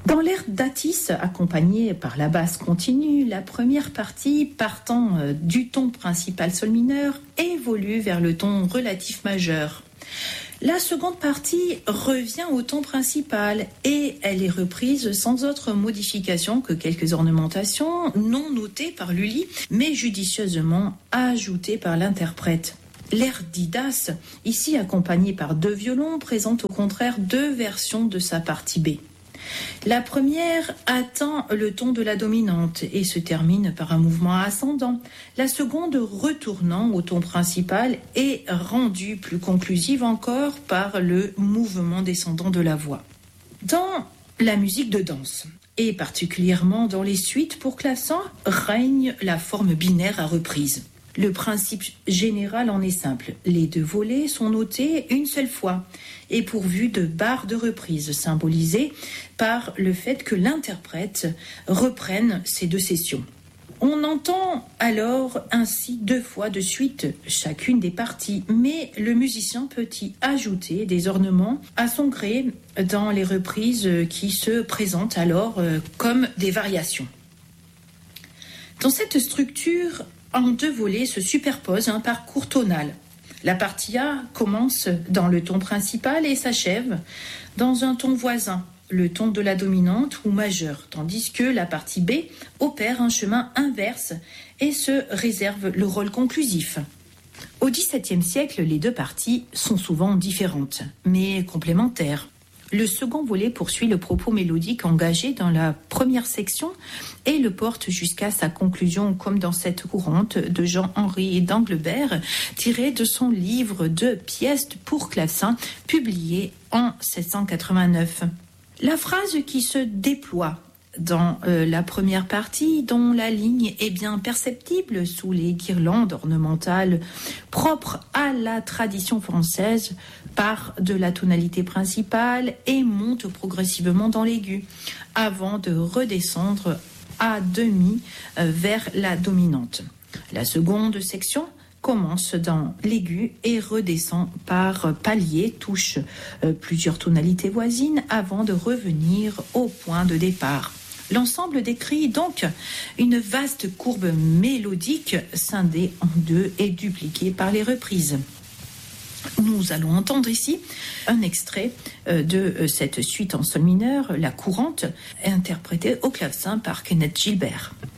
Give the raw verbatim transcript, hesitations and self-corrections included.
Dans l'air d'Atis, accompagnée par la basse continue, la première partie, partant du ton principal sol mineur, évolue vers le ton relatif majeur. La seconde partie revient au ton principal et elle est reprise sans autre modification que quelques ornementations non notées par Lully, mais judicieusement ajoutées par l'interprète. L'air d'Idas, ici accompagné par deux violons, présente au contraire deux versions de sa partie B. La première atteint le ton de la dominante et se termine par un mouvement ascendant. La seconde, retournant au ton principal, est rendue plus conclusive encore par le mouvement descendant de la voix. Dans la musique de danse, et particulièrement dans les suites pour clavecin, règne la forme binaire à reprise. Le principe général en est simple. Les deux volets sont notés une seule fois et pourvus de barres de reprise symbolisées par le fait que l'interprète reprenne ces deux sessions. On entend alors ainsi deux fois de suite chacune des parties, mais le musicien peut y ajouter des ornements à son gré dans les reprises qui se présentent alors comme des variations. Dans cette structure, en deux volets se superpose un parcours tonal. La partie A commence dans le ton principal et s'achève dans un ton voisin, le ton de la dominante ou majeur, tandis que la partie B opère un chemin inverse et se réserve le rôle conclusif. Au dix-septième siècle, les deux parties sont souvent différentes, mais complémentaires. Le second volet poursuit le propos mélodique engagé dans la première section et le porte jusqu'à sa conclusion, comme dans cette courante de Jean-Henri d'Anglebert, tirée de son livre de pièces pour clavecin, publié en sept cent quatre-vingt-neuf. La phrase qui se déploie dans euh, la première partie, dont la ligne est bien perceptible sous les guirlandes ornementales propres à la tradition française, part de la tonalité principale et monte progressivement dans l'aigu, avant de redescendre à demi euh, vers la dominante. La seconde section commence dans l'aigu et redescend par paliers, touche euh, plusieurs tonalités voisines avant de revenir au point de départ. L'ensemble décrit donc une vaste courbe mélodique scindée en deux et dupliquée par les reprises. Nous allons entendre ici un extrait de cette suite en sol mineur, la courante, interprétée au clavecin par Kenneth Gilbert.